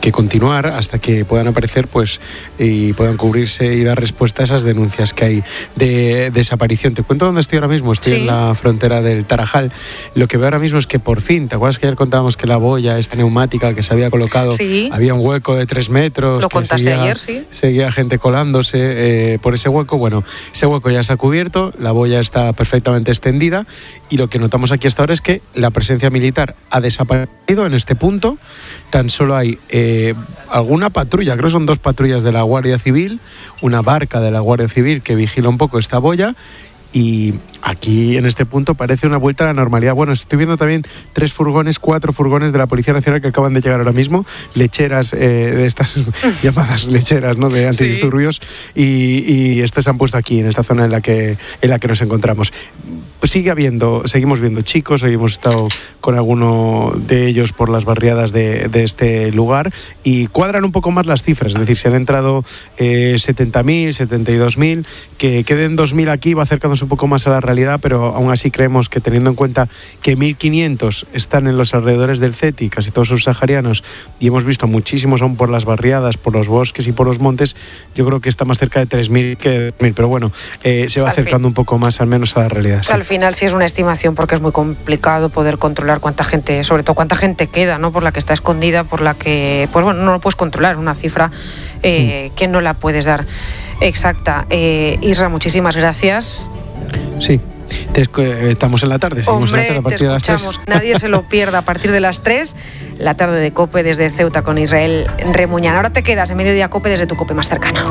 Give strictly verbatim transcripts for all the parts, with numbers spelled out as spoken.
que continuar hasta que puedan aparecer pues y puedan cubrirse y dar respuesta a esas denuncias que hay de desaparición. Te cuento dónde estoy ahora mismo. Estoy sí. en la frontera del Tarajal. Lo que veo ahora mismo es que por fin, ¿te acuerdas que ayer contábamos que la boya esta neumática que se había colocado, sí. había un hueco de tres metros? Lo contaste seguía, ayer, sí. Seguía gente colándose eh, por ese hueco. Bueno, ese hueco ya se ha cubierto, la boya está perfectamente extendida y lo que notamos aquí hasta ahora es que la presencia militar ha desaparecido en este punto. Tan solo hay eh, alguna patrulla, creo que son dos patrullas de la Guardia Civil, una barca de la Guardia Civil que vigila un poco esta boya. Y aquí en este punto parece una vuelta a la normalidad. Bueno, estoy viendo también tres furgones, cuatro furgones de la Policía Nacional que acaban de llegar ahora mismo, lecheras eh, de estas llamadas lecheras, ¿no?, de antidisturbios, sí. y, y estas se han puesto aquí en esta zona en la que en la que nos encontramos. Pues sigue habiendo, seguimos viendo chicos, hoy hemos estado con alguno de ellos por las barriadas de, de este lugar y cuadran un poco más las cifras, es decir, si han entrado eh, setenta mil, setenta y dos mil, que queden dos mil aquí va acercándose un poco más a la realidad, pero aún así creemos que teniendo en cuenta que mil quinientos están en los alrededores del CETI, casi todos son saharianos, y hemos visto muchísimos aún por las barriadas, por los bosques y por los montes, yo creo que está más cerca de tres mil que de dos mil, pero bueno, eh, se va acercando un poco más al menos a la realidad. Sí. Al final sí es una estimación porque es muy complicado poder controlar cuánta gente, sobre todo cuánta gente queda, ¿no?, por la que está escondida, por la que, pues bueno, no lo puedes controlar, una cifra eh, mm. que no la puedes dar exacta. Eh, Isra, muchísimas gracias. Sí. Te, estamos en la tarde, seguimos Hombre, en la tarde a partir de las tres. Nadie se lo pierda a partir de las tres, la tarde de COPE desde Ceuta con Israel Remuñán. Ahora te quedas en Mediodía COPE desde tu COPE más cercana.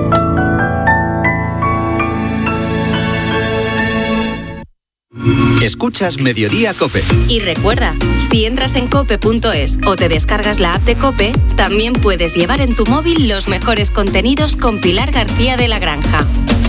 Escuchas Mediodía COPE. Y recuerda, si entras en cope punto es o te descargas la app de COPE, también puedes llevar en tu móvil los mejores contenidos con Pilar García de la Granja.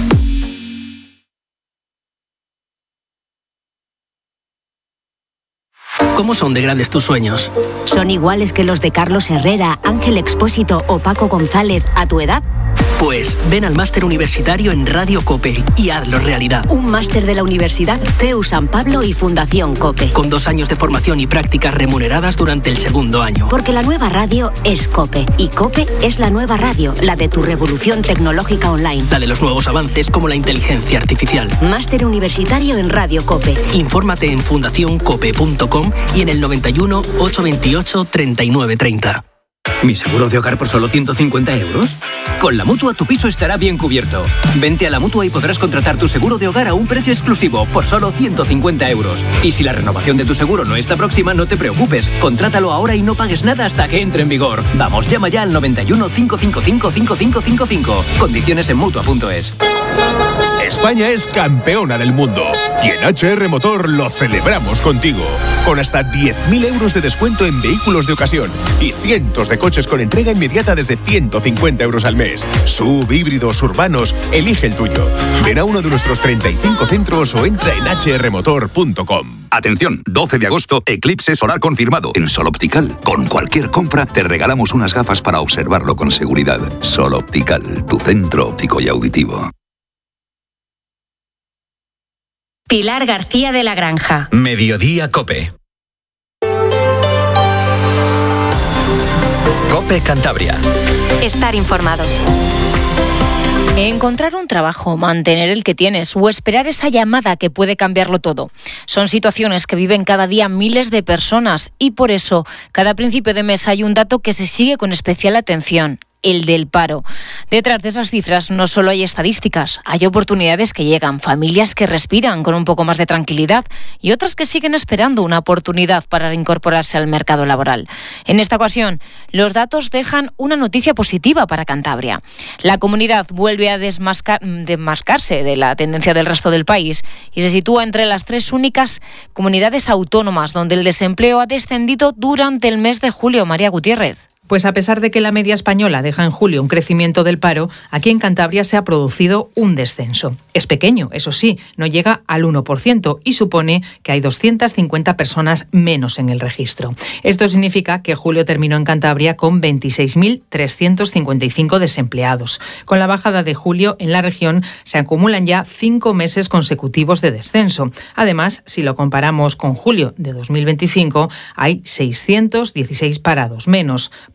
¿Cómo son de grandes tus sueños? ¿Son iguales que los de Carlos Herrera, Ángel Expósito o Paco González a tu edad? Pues ven al máster universitario en Radio COPE y hazlo realidad. Un máster de la Universidad C E U San Pablo y Fundación COPE. Con dos años de formación y prácticas remuneradas durante el segundo año. Porque la nueva radio es COPE y COPE es la nueva radio, la de tu revolución tecnológica online. La de los nuevos avances como la inteligencia artificial. Máster universitario en Radio COPE. Infórmate en fundación cope punto com y en el noventa y uno, ochocientos veintiocho, treinta y nueve treinta. ¿Mi seguro de hogar por solo ciento cincuenta euros? Con la Mutua tu piso estará bien cubierto. Vente a la Mutua y podrás contratar tu seguro de hogar a un precio exclusivo por solo ciento cincuenta euros. Y si la renovación de tu seguro no está próxima, no te preocupes. Contrátalo ahora y no pagues nada hasta que entre en vigor. Vamos, llama ya al noventa y uno, cinco cinco cinco, cinco cinco cinco cinco. Condiciones en Mutua punto es. España es campeona del mundo y en H R Motor lo celebramos contigo. Con hasta diez mil euros de descuento en vehículos de ocasión y cientos de coches con entrega inmediata desde ciento cincuenta euros al mes. Sub, híbridos, urbanos, elige el tuyo. Ven a uno de nuestros treinta y cinco centros o entra en hache erre motor punto com. Atención, doce de agosto, eclipse solar confirmado. En Sol Optical, con cualquier compra, te regalamos unas gafas para observarlo con seguridad. Sol Optical, tu centro óptico y auditivo. Pilar García de la Granja. Mediodía COPE. COPE Cantabria. Estar informados. Encontrar un trabajo, mantener el que tienes o esperar esa llamada que puede cambiarlo todo. Son situaciones que viven cada día miles de personas y por eso cada principio de mes hay un dato que se sigue con especial atención. El del paro. Detrás de esas cifras no solo hay estadísticas, hay oportunidades que llegan, familias que respiran con un poco más de tranquilidad y otras que siguen esperando una oportunidad para reincorporarse al mercado laboral. En esta ocasión, los datos dejan una noticia positiva para Cantabria. La comunidad vuelve a desmascar, desmascarse de la tendencia del resto del país y se sitúa entre las tres únicas comunidades autónomas donde el desempleo ha descendido durante el mes de julio. María Gutiérrez. Pues a pesar de que la media española deja en julio un crecimiento del paro, aquí en Cantabria se ha producido un descenso. Es pequeño, eso sí, no llega al uno por ciento y supone que hay doscientas cincuenta personas menos en el registro. Esto significa que julio terminó en Cantabria con veintiséis mil trescientos cincuenta y cinco desempleados. Con la bajada de julio en la región se acumulan ya cinco meses consecutivos de descenso. Además, si lo comparamos con julio de dos mil veinticinco, hay seiscientos dieciséis parados menos.